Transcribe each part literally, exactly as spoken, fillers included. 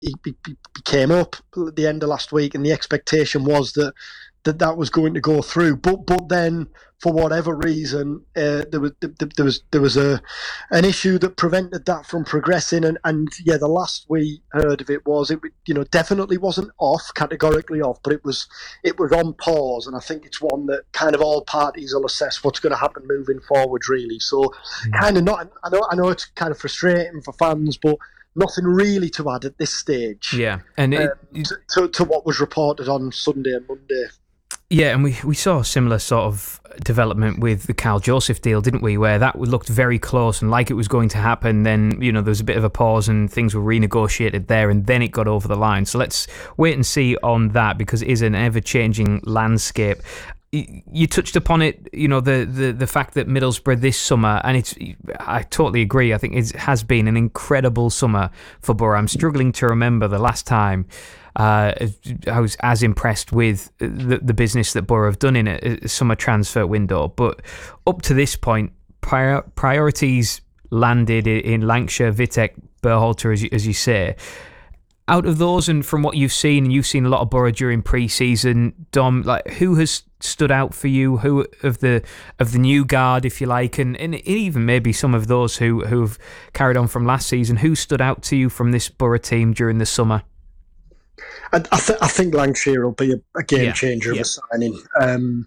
he, he, he came up at the end of last week, and the expectation was that that, that was going to go through. But but then, for whatever reason, uh, there was there was there was a an issue that prevented that from progressing. And, and yeah, the last we heard of it was it you know definitely wasn't off, categorically off, but it was it was on pause. And I think it's one that kind of all parties will assess what's going to happen moving forward, really. So mm. kind of not. I know I know it's kind of frustrating for fans, but nothing really to add at this stage. Yeah, and it, um, to, to to what was reported on Sunday and Monday. Yeah, and we, we saw a similar sort of development with the Kyle Joseph deal, didn't we? Where that looked very close and like it was going to happen. Then, you know, there was a bit of a pause and things were renegotiated there, and then it got over the line. So let's wait and see on that, because it is an ever-changing landscape. You touched upon it, you know, the, the, the fact that Middlesbrough this summer, and it's, I totally agree, I think it has been an incredible summer for Borough. I'm struggling to remember the last time uh, I was as impressed with the, the business that Borough have done in a, a summer transfer window. But up to this point, prior, priorities landed in Lancashire, Vitek, Berhalter, as you, as you say. Out of those, and from what you've seen, and you've seen a lot of Borough during pre-season, Dom, like, who has stood out for you? Who of the of the new guard, if you like, and, and even maybe some of those who who've carried on from last season, who stood out to you from this Borough team during the summer? I, I, th- I think Lancashire will be a, a game yeah. changer yeah. of a signing. Um,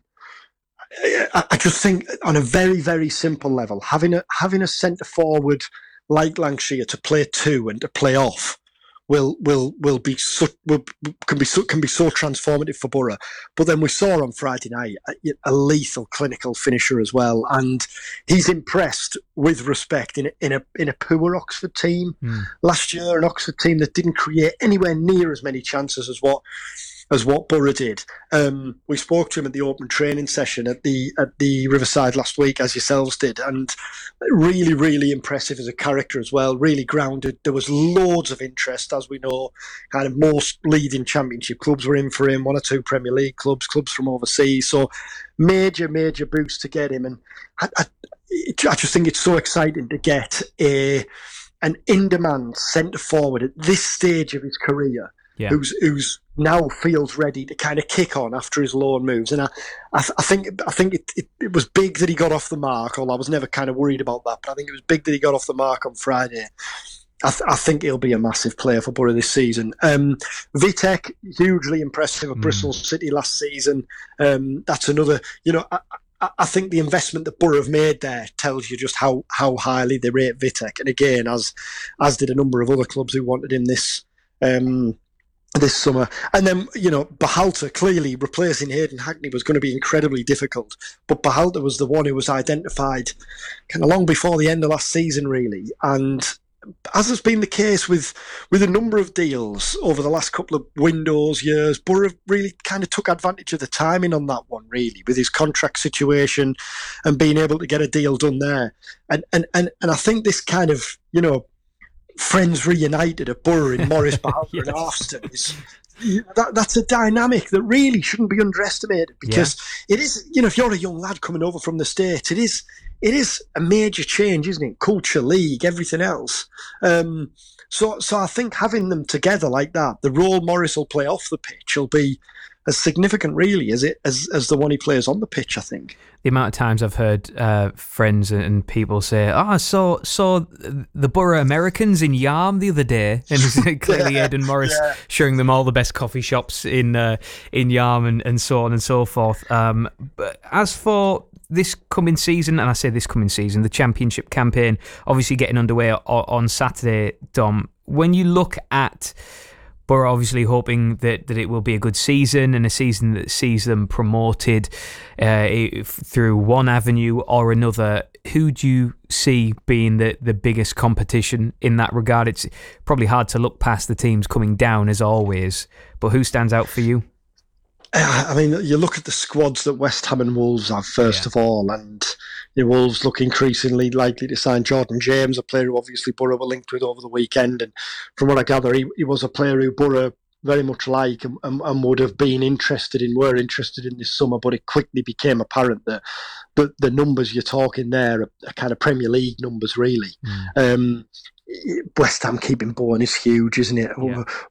I, I just think, on a very, very simple level, having a having a centre forward like Lancashire to play to and to play off will will will be so, will, can be so can be so transformative for Borough. But then we saw on Friday night a, a lethal clinical finisher as well, and he's impressed with respect in a, in a in a poor Oxford team mm. last year, an Oxford team that didn't create anywhere near as many chances as what as what Borough did. Um, we spoke to him at the open training session at the at the Riverside last week, as yourselves did, and really, really impressive as a character as well, really grounded. There was loads of interest, as we know. Kind of most leading championship clubs were in for him, one or two Premier League clubs, clubs from overseas. So major, major boost to get him. And I, I, I just think it's so exciting to get a an in-demand centre-forward at this stage of his career, yeah. who's who's now feels ready to kind of kick on after his loan moves. And I, I, th- I think I think it, it, it was big that he got off the mark, although I was never kind of worried about that, but I think it was big that he got off the mark on Friday. I, th- I think he'll be a massive player for Borough this season. Um, Vitek, hugely impressive at mm. Bristol City last season. Um, that's another, you know, I, I, I think the investment that Borough have made there tells you just how, how highly they rate Vitek. And again, as as did a number of other clubs who wanted him this um this summer. And then, you know, Berhalter, clearly replacing Hayden Hackney was going to be incredibly difficult, but Berhalter was the one who was identified kind of long before the end of last season, really. And as has been the case with with a number of deals over the last couple of windows, years, Borough really kind of took advantage of the timing on that one, really, with his contract situation and being able to get a deal done there. And and and, and I think this kind of, you know, friends reunited at Borough in Morris, Berhalter yes. and Arston is that, that's a dynamic that really shouldn't be underestimated, because yeah. it is, you know, if you're a young lad coming over from the States, it is it is a major change, isn't it? Culture, league, everything else. Um, so so I think having them together like that, the role Morris will play off the pitch will be as significant, really, as it as as the one he plays on the pitch, I think. The amount of times I've heard uh, friends and people say, "Oh, I saw saw the Borough Americans in Yarm the other day," and clearly yeah, Aidan Morris yeah. showing them all the best coffee shops in uh, in Yarm and, and so on and so forth. Um, but as for this coming season, and I say this coming season, the Championship campaign obviously getting underway on, on Saturday, Dom, when you look at Borough obviously hoping that, that it will be a good season, and a season that sees them promoted uh, through one avenue or another. Who do you see being the, the biggest competition in that regard? It's probably hard to look past the teams coming down, as always, but who stands out for you? I mean, you look at the squads that West Ham and Wolves have, first yeah. of all, and the Wolves look increasingly likely to sign Jordan James, a player who obviously Borough were linked with over the weekend. And from what I gather, he, he was a player who Borough very much like and, and, and would have been interested in, were interested in this summer, but it quickly became apparent that the, the numbers you're talking there are, are kind of Premier League numbers, really. Mm. Um, West Ham keeping Bowen is huge, isn't it? Yeah.